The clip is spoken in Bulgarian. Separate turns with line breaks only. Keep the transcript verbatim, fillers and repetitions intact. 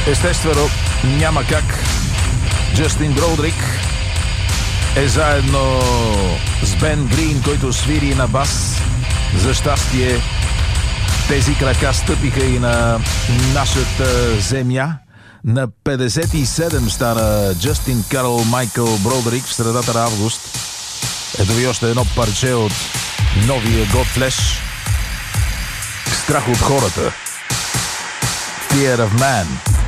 Естествено, няма как. Джастин Броудрик е заедно с Бен Грин, който свири на бас. За щастие, тези крака стъпиха и на нашата земя. На петдесет и седем стана Джастин Карл Майкъл Броудрик в средата на август. Ето ви още едно парче от новия God Flesh. Страх от хората. Fear of Man.